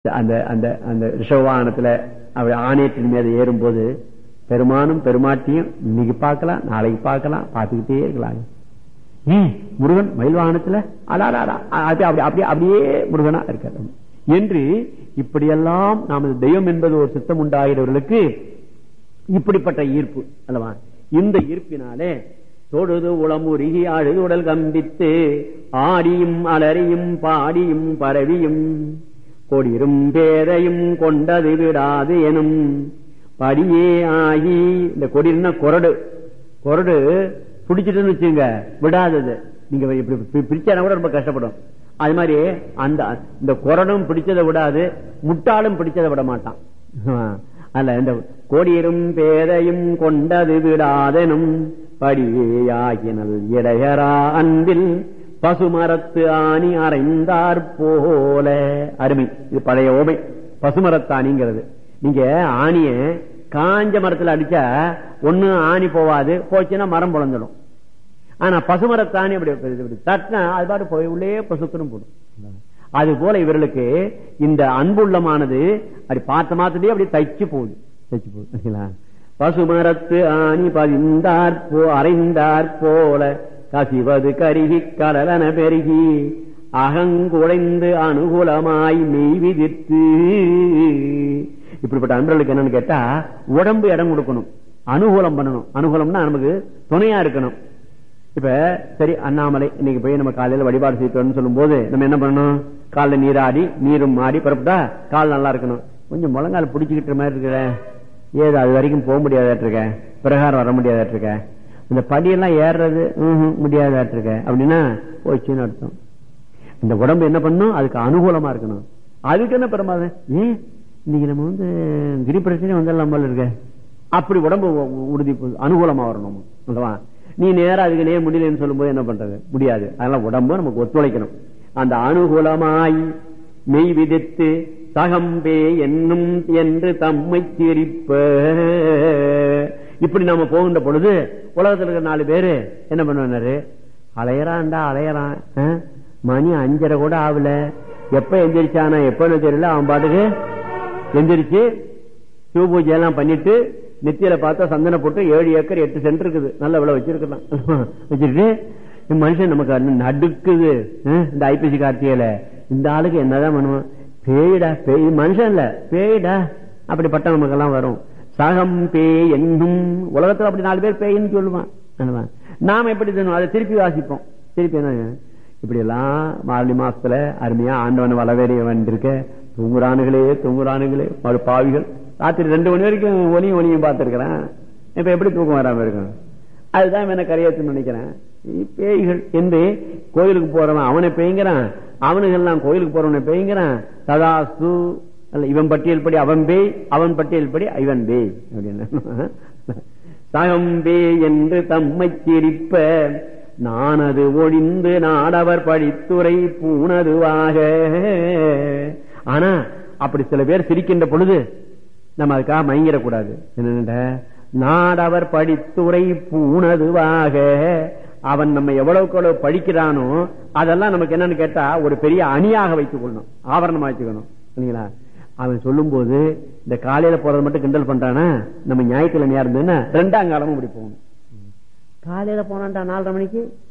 அந்த அந்த அந்த ரிஷவானத்துல அப்படி ஆணையத்தின் மீது ஏறும்போது பெருமானும் பெருமாட்டியும் இன்னைக்கு பார்க்கலாம், நாளைக்கு பார்க்கலாம், பார்த்துக்கிட்டே இருக்கலாம். முருகன் மயில் வாகனத்துல அப்படியே முருகனா இருக்காரு என்று இப்படியெல்லாம் நமது தெய்வம் என்பது ஒரு சித்தம் உண்டாகிறவர்களுக்கு இப்படிப்பட்ட ஈர்ப்பு அல்லவா? இந்த ஈர்ப்பினாலே தொழுது உளமுருகி அழுது உடல் கம்பித்து ஆடியும் அலறியும் பாடியும் பரவியும் கொடிரும் பேரையும் கொண்டது விடாது எனும் படியே ஆகி. இந்த கொடினா கொரடு, கொரடு பிடிச்சிட்டுன்னு வச்சுங்க விடாதது. நீங்க இப்படி பிடிச்சா கூட ரொம்ப கஷ்டப்படும். அது மாதிரி அந்த இந்த கொரடும் பிடிச்சதை விடாது, முட்டாளும் பிடிச்சதை விட மாட்டான். அல்ல இந்த கொடிரும் பேரையும் கொண்டது விடாதெனும் படியே ஆகினல் இடையரா அன்பில் பசுமரத்து ஆணி அறைந்தார் போல. அருமை. இது பழைய ஓமை. பசுமரத்தாணிங்கிறது நீங்க ஆணிய காஞ்ச மரத்துல அடிச்சா ஒண்ணு ஆணி போவாது, போச்சுன்னா மரம் பொழந்துடும். ஆனா பசுமரத்தாணி அப்படி தட்டினா அது பாட்டு போய் உள்ளே பசுக்கணும் போடும். அது போல இவர்களுக்கு இந்த அன்புள்ளமானது அப்படி பார்த்த மாத்திலே அப்படி தைச்சு போகுது, தைச்சு போகுது. பசுமரத்து ஆணி பதிந்தார் அறைந்தார் போல கசிவது கருகி கடலன பெருகி அகங்குழைந்து அனுகூலமாய் மெய் விதித்து. இப்படிப்பட்ட அன்பர்களுக்கு என்னன்னு கேட்டா உடம்பு இடம் கொடுக்கணும், அனுகூலம் பண்ணணும். அனுகூலம்னா நமக்கு துணையா இருக்கணும். இப்ப சரி அண்ணாமலை இன்னைக்கு போய் நம்ம காலையில வழிபாடு செய்யணும்னு சொல்லும் போது நம்ம என்ன பண்ணணும்? காலில் நீராடி நீரும் மாடி புறப்பட்டா கால் நல்லா இருக்கணும். கொஞ்சம் முழங்கால் பிடிச்சிக்கிட்ட மாதிரி இருக்கிற, ஏதோ அது வரைக்கும் போக முடியாதாட்டு இருக்க, பிரகாரம் வர முடியாதாட்டு இருக்க, இந்த படியெல்லாம் ஏறுறது முடியாதாட்டு இருக்க அப்படின்னா போச்சுன்னு அர்த்தம். இந்த உடம்பு என்ன பண்ணும்? அதுக்கு அனுகூலமா இருக்கணும். அதுக்கு என்ன பிரமாதம்? இன்னைக்கு நம்ம கிரி பிரச்சனை வந்தாலும் போல இருக்க, அப்படி உடம்பு உறுதி அனுகூலமா வரணும். நீ நேரம் அதுக்கு நேரம் முடியலன்னு சொல்லும் போது என்ன பண்றது? முடியாது. அதெல்லாம் உடம்பு நமக்கு ஒத்துழைக்கணும். அந்த அனுகூலமாய் மெய் விதித்து சகம்பே என்னும் என்று தம்மை சிரிப்ப. இப்படி நாம போகின்ற பொழுது உலகத்தில் இருக்கிற 4 பேரு என்ன பண்ணுவாரு? அலையறான்டா அலையறான், மணி 5:30 கூட ஆகல, எப்ப எந்திரிச்சானா எப்பன்னு தெரியல, அவன் பாட்டுக்கு எந்திரிச்சு சிவ பூஜை எல்லாம் பண்ணிட்டு நெத்தியில பார்த்தா சந்தன போட்டு 7 ஏக்கர் 8 சென்ட் இருக்குது, நல்ல விலை வச்சிருக்கலாம். வச்சிருக்கு மனுஷன் நமக்கு நடுக்குது. இந்த ஐப்பசி கார்த்திகையில இந்த ஆளுக்கு என்னதான் பண்ணுவான்? பேயிடா, பேய் மனுஷன் இல்ல பேயிடா, அப்படிப்பட்ட நமக்கு எல்லாம் வரும். சகம் பேய் என்னும் உலகத்துல அப்படி 4 பேர் பேயின்னு சொல்லுவான். நாம எப்படி அதை திருப்பி வாசிப்போம். திருப்பி என்ன இப்படி எல்லாம் மார்கழி மாசத்துல அருமையா ஆண்டவன் வளவேறிய வந்திருக்க, தூங்குறானுகளே தூங்குறானுகளே பாவிகள். ராத்திரி 2 மணி வரைக்கும் ஒலியும் பார்த்திருக்கிறேன். இப்ப எப்படி தூக்கம் வராம இருக்கும்? அதுதான் என்ன கரையேற்றுன்னு நினைக்கிறேன். பேய்கள் என்று கோயிலுக்கு போறவன் அவனை பேய்கிறான், அவனுங்கெல்லாம் கோயிலுக்கு போறவனை பேய்கிறான். ததாசு அல்ல, இவன் பட்டியல் படி அவன் பேய், அவன் பட்டியல் படி இவன் பேய் அப்படின்னு. சகம்பே என்று தம்மை சிரிப்ப நான் அது ஒழிந்து நாடவர் படித்துறை பூணதுவாக. ஆனா அப்படி சில பேர் சிரிக்கின்ற பொழுது நம்ம அதுக்காக மயங்கிடக்கூடாது. என்ன? நாடவர் படித்துறை பூணதுவாக. அவன் நம்ம எவ்வளவுக்கு எவ்வளவு படிக்கிறானோ அதெல்லாம் நமக்கு என்னன்னு கேட்டா ஒரு பெரிய அணியாக வைத்துக் கொள்ளணும், ஆவரணமா வச்சுக்கணும். இல்லைங்களா? அவன் சொல்லும் போது இந்த காலையில போறது மட்டும் கிண்டல் பண்றானா, நம்ம ஞாயிற்றுக்கிழமையா இருந்ததுன்னா 2ஆம் காலமும் இப்படி போகணும். காலையில போனான்டா 4:30 மணிக்கு